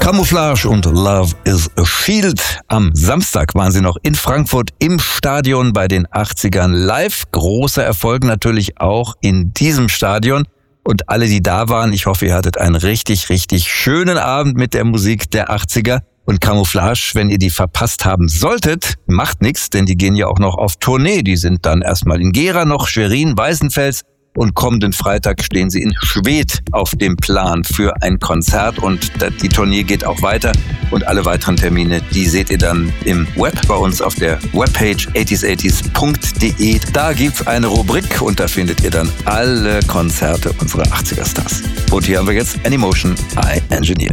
Camouflage und Love is a Shield. Am Samstag waren sie noch in Frankfurt im Stadion bei den 80ern live. Großer Erfolg natürlich auch in diesem Stadion. Und alle, die da waren, ich hoffe, ihr hattet einen richtig, richtig schönen Abend mit der Musik der 80er. Und Camouflage, wenn ihr die verpasst haben solltet, macht nichts, denn die gehen ja auch noch auf Tournee. Die sind dann erstmal in Gera noch, Schwerin, Weißenfels. Und kommenden Freitag stehen sie in Schwedt auf dem Plan für ein Konzert und die Tournee geht auch weiter und alle weiteren Termine, die seht ihr dann im Web bei uns auf der Webpage 80s80s.de. Da gibt's eine Rubrik und da findet ihr dann alle Konzerte unserer 80er Stars. Und hier haben wir jetzt Anymotion, I Engineer.